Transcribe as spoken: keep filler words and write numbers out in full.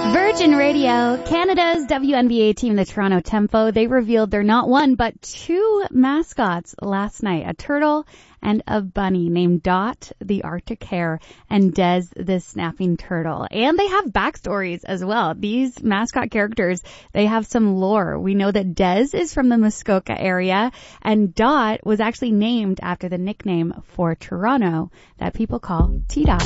Virgin Radio, Canada's W N B A team, the Toronto Tempo, they revealed they're not one, but two mascots last night, a turtle and a bunny named Dot, the Arctic hare, and Des, the snapping turtle. And they have backstories as well. These mascot characters, they have some lore. We know that Des is from the Muskoka area, and Dot was actually named after the nickname for Toronto that people call T-Dot.